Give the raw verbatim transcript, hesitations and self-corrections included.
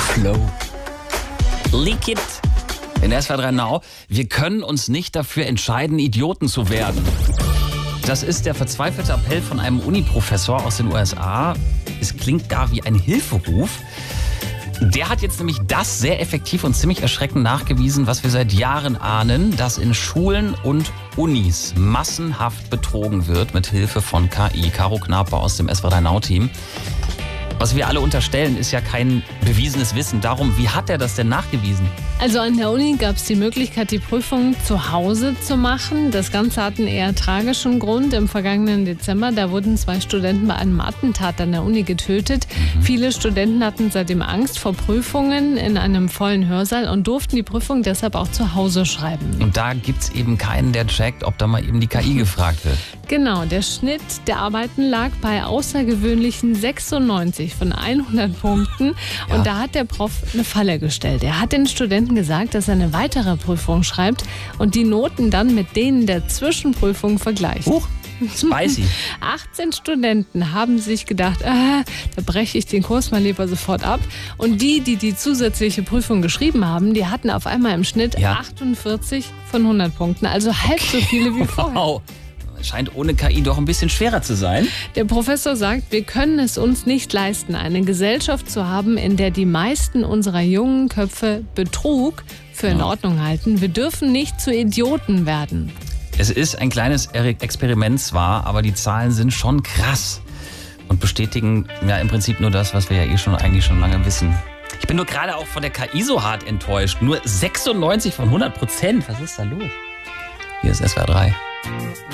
Flow. Leak it. In S W R drei Now. Wir können uns nicht dafür entscheiden, Idioten zu werden. Das ist der verzweifelte Appell von einem Uni-Professor aus den U S A. Es klingt gar wie ein Hilferuf. Der hat jetzt nämlich das sehr effektiv und ziemlich erschreckend nachgewiesen, was wir seit Jahren ahnen, dass in Schulen und Unis massenhaft betrogen wird mit Hilfe von K I. Caro Knape aus dem S W R drei Now-Team. Was wir alle unterstellen, ist ja kein bewiesenes Wissen. Darum, wie hat er das denn nachgewiesen? Also an der Uni gab es die Möglichkeit, die Prüfung zu Hause zu machen. Das Ganze hat einen eher tragischen Grund. Im vergangenen Dezember, da wurden zwei Studenten bei einem Attentat an der Uni getötet. Mhm. Viele Studenten hatten seitdem Angst vor Prüfungen in einem vollen Hörsaal und durften die Prüfung deshalb auch zu Hause schreiben. Und da gibt es eben keinen, der checkt, ob da mal eben die K I gefragt wird. Genau, der Schnitt der Arbeiten lag bei außergewöhnlichen sechsundneunzig von hundert Punkten. Ja. Und da hat der Prof eine Falle gestellt. Er hat den Studenten gesagt, dass er eine weitere Prüfung schreibt und die Noten dann mit denen der Zwischenprüfung vergleicht. Huch, spicy. achtzehn Studenten haben sich gedacht, ah, da breche ich den Kurs mal lieber sofort ab. Und die, die die zusätzliche Prüfung geschrieben haben, die hatten auf einmal im Schnitt ja. achtundvierzig von hundert Punkten. Also halb okay. so viele wie vorher. Wow. Scheint ohne K I doch ein bisschen schwerer zu sein. Der Professor sagt, wir können es uns nicht leisten, eine Gesellschaft zu haben, in der die meisten unserer jungen Köpfe Betrug für in Ordnung halten. Wir dürfen nicht zu Idioten werden. Es ist ein kleines Experiment zwar, aber die Zahlen sind schon krass und bestätigen ja im Prinzip nur das, was wir ja eh schon eigentlich schon lange wissen. Ich bin nur gerade auch von der K I so hart enttäuscht. Nur sechsundneunzig von hundert Prozent. Was ist da los? Hier ist S W R drei.